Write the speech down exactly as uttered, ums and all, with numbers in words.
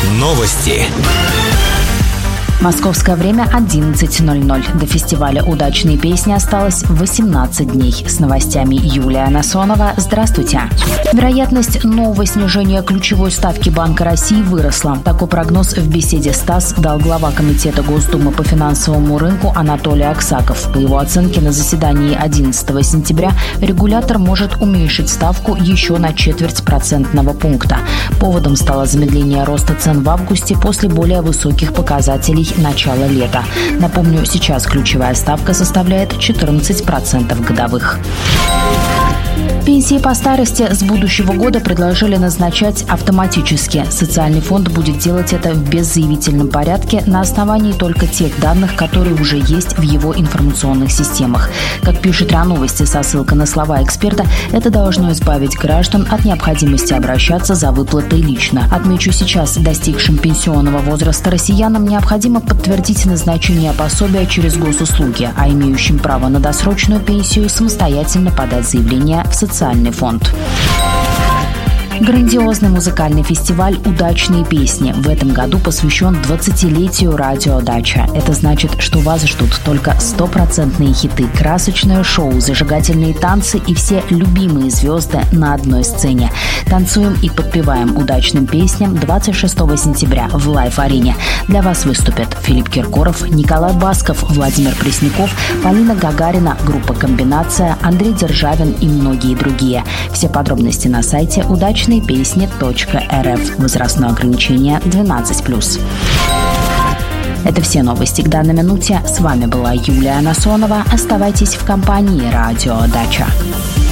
Новости. Московское время одиннадцать ноль ноль. До фестиваля «Удачные песни» осталось восемнадцать дней. С новостями Юлия Насонова. Здравствуйте. Вероятность нового снижения ключевой ставки Банка России выросла. Такой прогноз в беседе с ТАСС дал глава Комитета Госдумы по финансовому рынку Анатолий Аксаков. По его оценке, на заседании одиннадцатого сентября регулятор может уменьшить ставку еще на четверть процентного пункта. Поводом стало замедление роста цен в августе после более высоких показателей начала лета. Напомню, сейчас ключевая ставка составляет четырнадцать процентов годовых. Пенсии по старости с будущего года предложили назначать автоматически. Социальный фонд будет делать это в беззаявительном порядке на основании только тех данных, которые уже есть в его информационных системах. Как пишет РИА Новости со ссылкой на слова эксперта, это должно избавить граждан от необходимости обращаться за выплатой лично. Отмечу, сейчас достигшим пенсионного возраста россиянам необходимо подтвердить назначение пособия через госуслуги, а имеющим право на досрочную пенсию самостоятельно подать заявление в социальный фонд. Грандиозный музыкальный фестиваль «Удачные песни» в этом году посвящен двадцатилетию радио «Дача». Это значит, что вас ждут только стопроцентные хиты, красочное шоу, зажигательные танцы и все любимые звезды на одной сцене. Танцуем и подпеваем удачным песням двадцать шестого сентября в лайв-арене. Для вас выступят Филипп Киркоров, Николай Басков, Владимир Пресняков, Полина Гагарина, группа «Комбинация», Андрей Державин и многие другие. Все подробности на сайте удачные песни точка эр эф. Возрастное ограничение двенадцать плюс. Это все новости к данной минуте. С вами была Юлия Насонова. Оставайтесь в компании «Радио Дача».